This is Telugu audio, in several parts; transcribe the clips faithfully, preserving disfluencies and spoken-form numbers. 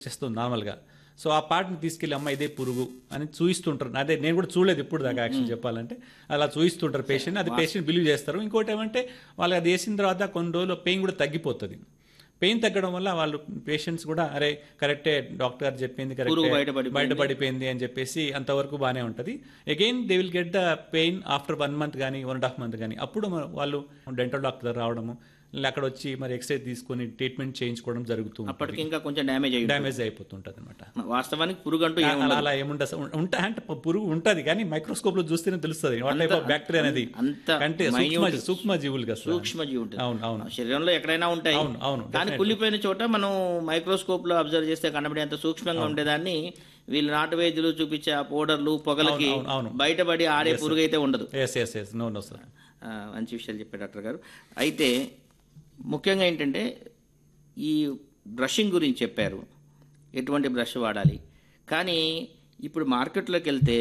చేస్తుంది నార్మల్గా. సో ఆ పార్ట్ని తీసుకెళ్ళి అమ్మ ఇదే పురుగు అని చూయిస్తుంటారు. అదే నేను కూడా చూడలేదు ఇప్పుడు దాకా యాక్షన్ చెప్పాలంటే. అలా చూయిస్తుంటారు పేషెంట్, అది పేషెంట్ బిలీవ్ చేస్తారు. ఇంకోటి ఏమంటే వాళ్ళు అది వేసిన తర్వాత కొన్ని రోజులు పెయిన్ కూడా తగ్గిపోతుంది. పెయిన్ తగ్గడం వల్ల వాళ్ళు పేషెంట్స్ కూడా అరే కరెక్టే డాక్టర్ గారు చెప్పింది కరెక్టే బయటపడిపోయింది అని చెప్పేసి అంతవరకు బాగానే ఉంటుంది. Again they will get the pain after one month కానీ వన్ అండ్ హాఫ్ మంత్ కానీ అప్పుడు వాళ్ళు డెంటల్ డాక్టర్ దగ్గర రావడము, అక్కడ వచ్చి మరి ఎక్స్రే తీసుకొని ట్రీట్మెంట్ చేయించుకోవడం జరుగుతుంది. అప్పటికి ఇంకా కొంచెం డ్యామేజ్ డ్యామేజ్ అయిపోతుంటది అనమాట. వాస్తవానికి పురుగు అంటూ అలా ఏముండదు, ఉంటా అంటే పురుగు ఉంటుంది కానీ మైక్రోస్కోప్ లో చూస్తేనే తెలుస్తుంది వాట్ టైప్ ఆఫ్ బ్యాక్టీరియా అనేది. అంటే సూక్ష్మ జీవులు కదా, సూక్ష్మ జీవులు అవును అవును శరీరంలో ఎక్కడైనా ఉంటాయి. అవును అవును కానీ కుళ్ళిపోయిన చోట మనం మైక్రోస్కోప్ లో అబ్జర్వ్ చేస్తే కనబడే అంత సూక్ష్మంగా ఉండేదాన్ని వీళ్ళు నాటు వైద్యులు చూపించే ఆ పౌడర్లు పొగలకి బయటపడి ఆడే పురుగు అయితే ఉండదు. మంచి విషయాలు చెప్పారు డాక్టర్ గారు. అయితే ముఖ్యంగా ఏంటంటే ఈ బ్రషింగ్ గురించి చెప్పారు, ఎటువంటి బ్రష్ వాడాలి. కానీ ఇప్పుడు మార్కెట్లోకి వెళ్తే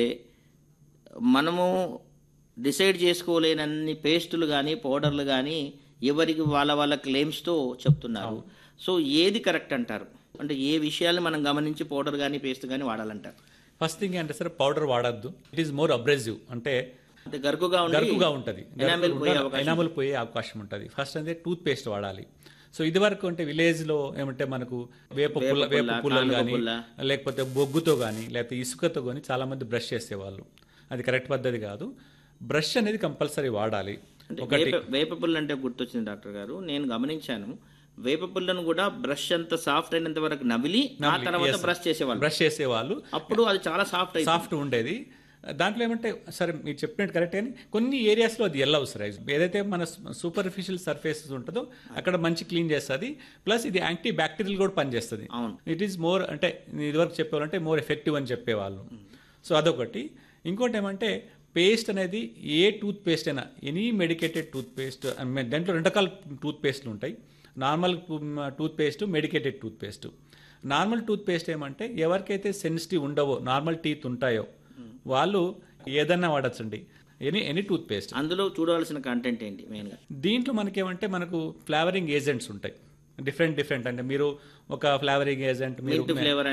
మనము డిసైడ్ చేసుకోలేనన్ని పేస్టులు కానీ పౌడర్లు కానీ ఎవరికి వాళ్ళ వాళ్ళ క్లెయిమ్స్తో చెప్తున్నారు. సో ఏది కరెక్ట్ అంటారు? అంటే ఏ విషయాలు మనం గమనించి పౌడర్ కానీ పేస్ట్ కానీ వాడాలంటారు? ఫస్ట్ థింగ్ అంటే sir powder వాడద్దు. It is more abrasive, అంటే గరుకుగా గరుకుగా ఉంటుంది, ఎనామల్ పోయే అవకాశం ఉంటుంది. ఫస్ట్ అంటే టూత్ పేస్ట్ వాడాలి. సో ఇది వరకు అంటే విలేజ్ లో ఏమంటే మనకు వేప పుల్ల వేప పుల్లలు కానీ లేకపోతే బొగ్గుతో కానీ లేకపోతే ఇసుకతో కానీ చాలా మంది బ్రష్ చేసేవాళ్ళు. అది కరెక్ట్ పద్ధతి కాదు. బ్రష్ అనేది కంపల్సరీ వాడాలి. ఒకటి వేప పుల్ల అంటే గుర్తొచ్చింది డాక్టర్ గారు, నేను గమనించాను వేప పుల్లను కూడా బ్రష్ అంత సాఫ్ట్ అయినంత వరకు నవిలి ఆ తర్వాత బ్రష్ చేసేవాళ్ళు బ్రష్ చేసేవాళ్ళు అప్పుడు అది చాలా సాఫ్ట్ సాఫ్ట్ ఉండేది. దాంట్లో ఏమంటే సరే మీరు చెప్పినట్టు కరెక్ట్, కానీ కొన్ని ఏరియాస్లో అది ఎల్లవు సార్. ఏదైతే మన సూపర్ఫిషియల్ సర్ఫేసెస్ ఉంటుందో అక్కడ మంచి క్లీన్ చేస్తుంది. ప్లస్ ఇది యాంటీ బ్యాక్టీరియల్ కూడా పనిచేస్తుంది. ఇట్ ఈస్ మోర్ అంటే ఇదివరకు చెప్పేవాళ్ళంటే మోర్ ఎఫెక్టివ్ అని చెప్పేవాళ్ళు. సో అదొకటి. ఇంకోటి ఏమంటే పేస్ట్ అనేది ఏ టూత్ పేస్ట్ అయినా ఎనీ మెడికేటెడ్ టూత్ పేస్ట్, దాంట్లో రెండు రకాల టూత్ పేస్ట్లు ఉంటాయి. Normal tooth paste, medicated tooth paste. Normal tooth paste ఏమంటే ఎవరికైతే సెన్సిటివ్ ఉండవో, నార్మల్ టీత్ ఉంటాయో వాళ్ళు ఏదన్నా వాడచ్చండి, ఎనీ ఎనీ టూత్ పేస్ట్. అందులో చూడవలసిన కంటెంట్ ఏంటి మెయిన్గా? దీంట్లో మనకేమంటే మనకు ఫ్లేవరింగ్ ఏజెంట్స్ ఉంటాయి డిఫరెంట్ డిఫరెంట్. అంటే మీరు ఒక ఫ్లేవరింగ్ ఏజెంట్, మీరు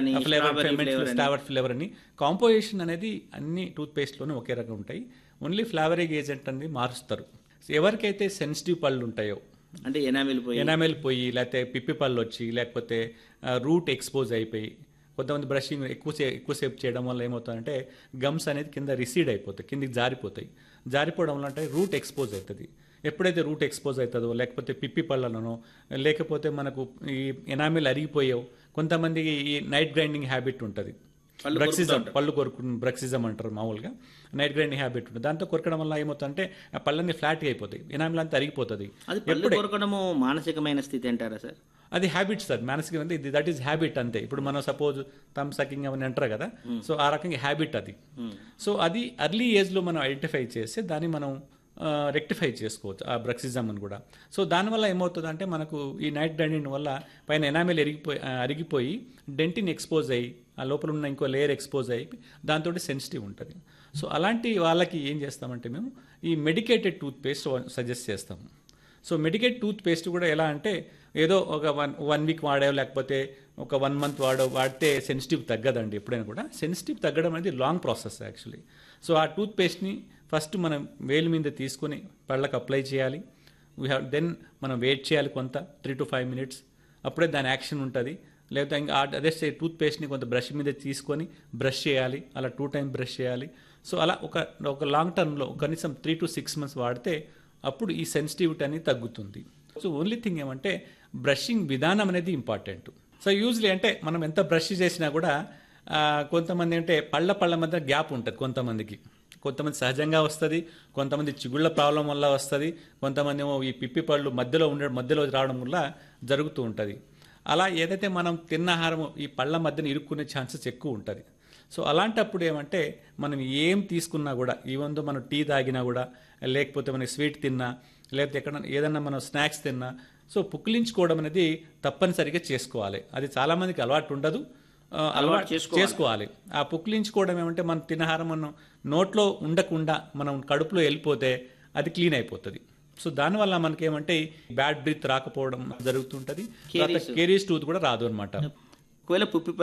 ఫ్లేవర్ ఫ్లేవర్ అని కాంపోజిషన్ అనేది అన్ని టూత్ పేస్ట్లోనే ఒకే రకం ఉంటాయి. ఓన్లీ ఫ్లేవరింగ్ ఏజెంట్ అనేది మారుస్తారు. ఎవరికైతే సెన్సిటివ్ పళ్ళు ఉంటాయో, అంటే ఎనామిల్ పోయి ఎనామిల్ పోయి లేకపోతే పిప్పి పళ్ళు వచ్చి లేకపోతే రూట్ ఎక్స్పోజ్ అయిపోయి, కొంతమంది బ్రషింగ్ ఎక్కువసే ఎక్కువసేపు చేయడం వల్ల ఏమవుతుందంటే గమ్స్ అనేది కింద రిసీడ్ అయిపోతాయి, కిందికి జారిపోతాయి. జారిపోవడం వల్ల అంటే రూట్ ఎక్స్పోజ్ అవుతుంది. ఎప్పుడైతే రూట్ ఎక్స్పోజ్ అవుతుందో లేకపోతే పిప్పి పళ్ళనో లేకపోతే మనకు ఈ ఎనామిల్ అరిగిపోయావు, కొంతమందికి ఈ నైట్ గ్రైండింగ్ హ్యాబిట్ ఉంటుంది, బ్రక్సిజం పళ్ళు కొరకు బ్రక్సిజం అంటారు మామూలుగా. నైట్ గ్రైండింగ్ హ్యాబిట్ ఉంటుంది. దాంతో కొరకడం వల్ల ఏమవుతుందంటే ఆ పళ్ళన్నీ ఫ్లాట్గా అయిపోతాయి, ఎనామిల్ అంతా అరిగిపోతుంది. కొరకడము మానసికమైన స్థితి అంటారా సార్? అది హ్యాబిట్ సార్, మానసిక ఇది దట్ ఈస్ హ్యాబిట్ అంతే. ఇప్పుడు మనం సపోజ్ థమ్ సకింగ్ అవన్నీ అంటారు కదా, సో ఆ రకంగా హ్యాబిట్ అది. సో అది ఎర్లీ ఏజ్లో మనం ఐడెంటిఫై చేస్తే దాన్ని మనం రెక్టిఫై చేసుకోవచ్చు ఆ బ్రక్సిజం అని కూడా. సో దానివల్ల ఏమవుతుందంటే మనకు ఈ నైట్ గ్రైండింగ్ వల్ల పైన ఎనామిల్ ఎరిగిపోయి అరిగిపోయి డెంటిన్ ఎక్స్పోజ్ అయ్యి ఆ లోపల ఉన్న ఇంకో లేయర్ ఎక్స్పోజ్ అయ్యి దాంతో సెన్సిటివ్ ఉంటుంది. సో అలాంటి వాళ్ళకి ఏం చేస్తామంటే మేము ఈ మెడికేటెడ్ టూత్ పేస్ట్ సజెస్ట్ చేస్తాము. సో మెడికేట్ టూత్ పేస్ట్ కూడా ఎలా అంటే ఏదో ఒక వన్ వన్ వీక్ వాడావు లేకపోతే ఒక వన్ మంత్ వాడో వాడితే సెన్సిటివ్ తగ్గదండి. ఎప్పుడైనా కూడా సెన్సిటివ్ తగ్గడం అనేది లాంగ్ ప్రాసెస్ యాక్చువల్లీ. సో ఆ టూత్ పేస్ట్ని ఫస్ట్ మనం వేలు మీద తీసుకొని పళ్ళకు అప్లై చేయాలి. వీ హ్యావ్ దెన్ మనం వెయిట్ చేయాలి కొంత త్రీ టు ఫైవ్ మినిట్స్, అప్పుడే దాని యాక్షన్ ఉంటుంది. లేకపోతే ఇంకా అదే టూత్ పేస్ట్ని కొంత బ్రష్ మీద తీసుకొని బ్రష్ చేయాలి, అలా టూ టైమ్స్ బ్రష్ చేయాలి. సో అలా ఒక ఒక లాంగ్ టర్మ్లో కనీసం త్రీ టు సిక్స్ మంత్స్ వాడితే అప్పుడు ఈ సెన్సిటివిటీ అనేది తగ్గుతుంది. సో ఓన్లీ థింగ్ ఏమంటే బ్రషింగ్ విధానం అనేది ఇంపార్టెంట్. సో యూజువలీ అంటే మనం ఎంత బ్రష్ చేసినా కూడా కొంతమంది అంటే పళ్ళ పళ్ళ మధ్య గ్యాప్ ఉంటుంది కొంతమందికి. కొంతమంది సహజంగా వస్తుంది, కొంతమంది చిగుళ్ళ ప్రాబ్లం వల్ల వస్తుంది, కొంతమంది ఏమో ఈ పిప్పి పళ్ళు మధ్యలో ఉండే మధ్యలో రావడం వల్ల జరుగుతూ ఉంటుంది. అలా ఏదైతే మనం తిన్న ఆహారం ఈ పళ్ళ మధ్యన ఇరుక్కునే ఛాన్సెస్ ఎక్కువ ఉంటుంది. సో అలాంటప్పుడు ఏమంటే మనం ఏం తీసుకున్నా కూడా, ఈవెన్ దో మనం టీ తాగినా కూడా లేకపోతే మనకి స్వీట్ తిన్నా లేకపోతే ఎక్కడ ఏదన్నా మనం స్నాక్స్ తిన్నా, సో పుక్కిలించుకోవడం అనేది తప్పనిసరిగా చేసుకోవాలి. అది చాలామందికి అలవాటు ఉండదు, అలవాటు చేసుకోవాలి. ఆ పుక్కిలించుకోవడం ఏమంటే మనం తినహారం మనం నోట్లో ఉండకుండా మనం కడుపులో వెళ్ళిపోతే అది క్లీన్ అయిపోతుంది. సో దానివల్ల మనకేమంటే బ్యాడ్ బ్రీత్ రాకపోవడం జరుగుతుంటుంది, కేరీస్ టూత్ కూడా రాదు అనమాట. ఒకవేళ పుప్పి